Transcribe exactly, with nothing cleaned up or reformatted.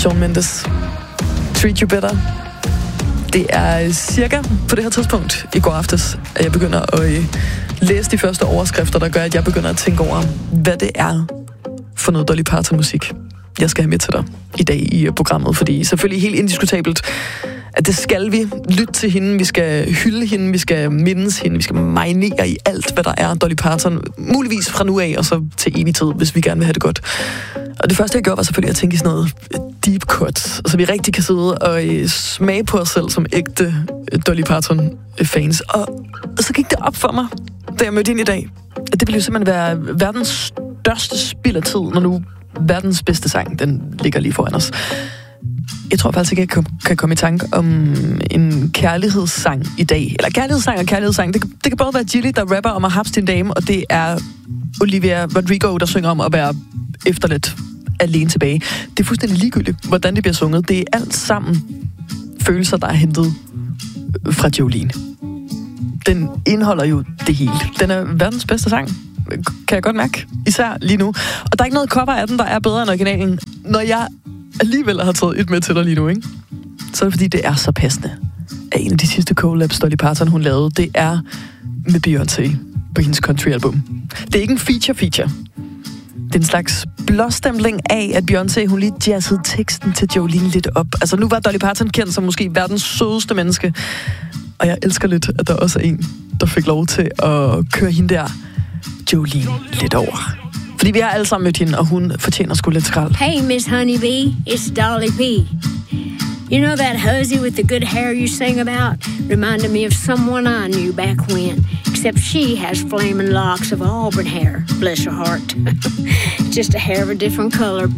Shawn Mendes. Treat You Better. Det er cirka på det her tidspunkt i går aftes, at jeg begynder at øh, læse de første overskrifter, der gør, at jeg begynder at tænke over, hvad det er for noget Dolly Parton-musik, jeg skal have med til dig i dag i programmet. Fordi selvfølgelig helt indiskutabelt, at det skal vi. Lytte til hende, vi skal hylde hende, vi skal mindes hende, vi skal marinere i alt, hvad der er Dolly Parton. Muligvis fra nu af, og så til evig tid, hvis vi gerne vil have det godt. Og det første, jeg gjorde, var selvfølgelig at tænke i sådan noget deep cuts, så vi rigtig kan sidde og øh, smage på os selv som ægte Dolly Parton-fans. Og, og så gik det op for mig, da jeg mødte hende i dag, at det ville jo simpelthen være verdens største spild af tid, når nu verdens bedste sang, den ligger lige foran os. Jeg tror faktisk ikke, jeg kan komme i tanke om en kærlighedssang i dag. Eller kærlighedssang og kærlighedssang. Det kan, det kan både være Gilly, der rapper om at have sin dame, og det er Olivia Rodrigo, der synger om at være efterladt alene tilbage. Det er fuldstændig ligegyldigt, hvordan det bliver sunget. Det er alt sammen følelser, der er hentet fra Jolene. Den indeholder jo det hele. Den er verdens bedste sang, kan jeg godt mærke. Især lige nu. Og der er ikke noget cover af den, der er bedre end originalen. Når jeg alligevel har taget et med til dig lige nu, ikke? Så er det fordi, det er så passende. Af en af de sidste collabs, Dolly Parton, hun lavede, det er med Beyoncé på hendes country-album. Det er ikke en feature-feature. Det er en slags blåstempling af, at Beyoncé, hun lige jazzede teksten til Jolene lidt op. Altså, nu var Dolly Parton kendt som måske verdens sødeste menneske. Og jeg elsker lidt, at der også er en, der fik lov til at køre hende der Jolene lidt over. Fordi vi har alle sammen mødt hende, og hun fortjener sgu lidt skrald. Hey, Miss Honeybee, it's Dolly P. You know that hussy with the good hair you sing about? Reminded me of someone I knew back when. Except she has flaming locks of auburn hair. Bless her heart. Just a hair of a different color.